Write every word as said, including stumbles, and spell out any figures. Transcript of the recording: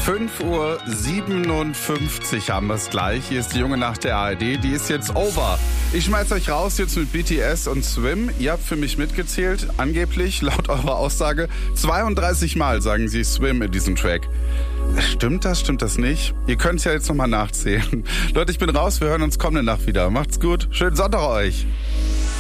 fünf Uhr siebenundfünfzig haben wir es gleich. Hier ist die junge Nacht der A R D. Die ist jetzt over. Ich schmeiß euch raus jetzt mit B T S und Swim. Ihr habt für mich mitgezählt. Angeblich, laut eurer Aussage, zweiunddreißig Mal sagen sie Swim in diesem Track. Stimmt das? Stimmt das nicht? Ihr könnt es ja jetzt nochmal nachzählen. Leute, ich bin raus. Wir hören uns kommende Nacht wieder. Macht's gut. Schönen Sonntag euch.